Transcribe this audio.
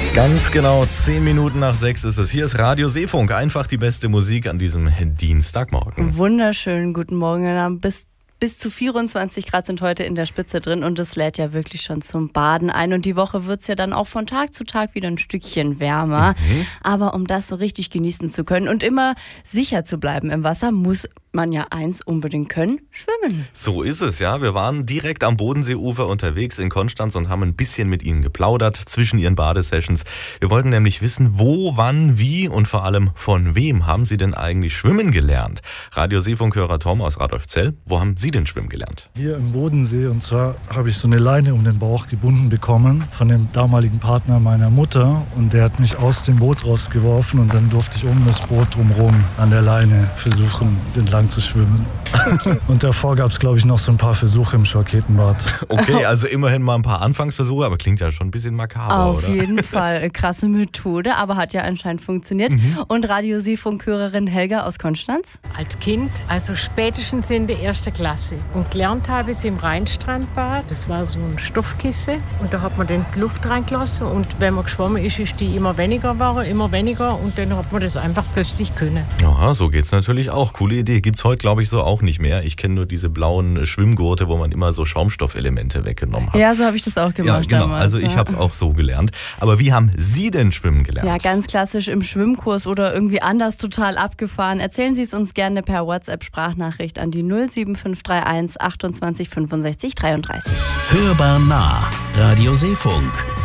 Ganz genau 10 Minuten nach 6 ist es. Hier ist Radio Seefunk. Einfach die beste Musik an diesem Dienstagmorgen. Wunderschönen guten Morgen. Bis zu 24 Grad sind heute in der Spitze drin und es lädt ja wirklich schon zum Baden ein. Und die Woche wird es ja dann auch von Tag zu Tag wieder ein Stückchen wärmer. Aber um das so richtig genießen zu können und immer sicher zu bleiben im Wasser, muss man ja eins unbedingt können: schwimmen. So ist es, ja. Wir waren direkt am Bodenseeufer unterwegs in Konstanz und haben ein bisschen mit Ihnen geplaudert zwischen Ihren Badesessions. Wir wollten nämlich wissen, wo, wann, wie und vor allem von wem haben Sie denn eigentlich schwimmen gelernt? Radio Seefunkhörer Tom aus Radolfzell, wo haben Sie denn schwimmen gelernt? Hier im Bodensee, und zwar habe ich so eine Leine um den Bauch gebunden bekommen von dem damaligen Partner meiner Mutter, und der hat mich aus dem Boot rausgeworfen und dann durfte ich um das Boot drumherum an der Leine versuchen, entlang zu schwimmen. Und davor gab es, glaube ich, noch so ein paar Versuche im Schorketenbad. Okay, also immerhin mal ein paar Anfangsversuche, aber klingt ja schon ein bisschen makaber, Auf oder? Auf jeden Fall. Krasse Methode, aber hat ja anscheinend funktioniert. Und Radio Seefunkhörerin Helga aus Konstanz? Als Kind, also spätestens in der 1. Klasse. Und gelernt habe ich es im Rheinstrandbad. Das war so ein Stoffkissen und da hat man dann die Luft reingelassen, und wenn man geschwommen ist, ist die immer weniger und dann hat man das einfach plötzlich können. Ja, so geht's natürlich auch. Coole Idee. Gibt's heute, glaube ich, so auch nicht mehr. Ich kenne nur diese blauen Schwimmgurte, wo man immer so Schaumstoffelemente weggenommen hat. Ja, so habe ich das auch gemacht. Ja, genau. Damals. Also ich habe es auch so gelernt. Aber wie haben Sie denn schwimmen gelernt? Ja, ganz klassisch im Schwimmkurs oder irgendwie anders total abgefahren. Erzählen Sie es uns gerne per WhatsApp-Sprachnachricht an die 07531 28 65 33. Hörbar nah. Radio Seefunk.